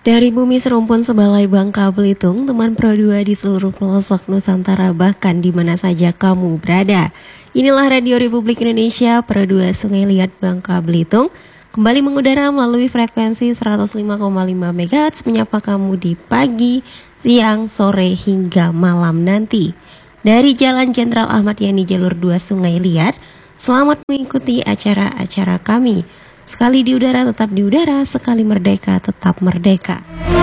Dari bumi serumpun sebalai Bangka Belitung, teman Pro 2 di seluruh pelosok Nusantara bahkan di mana saja kamu berada. Inilah Radio Republik Indonesia Pro 2 Sungai Liat Bangka Belitung. Kembali mengudara melalui frekuensi 105,5 MHz menyapa kamu di pagi, siang, sore hingga malam nanti. Dari Jalan Jenderal Ahmad Yani Jalur 2 Sungai Liat, selamat mengikuti acara-acara kami. Sekali di udara tetap di udara, sekali merdeka tetap merdeka.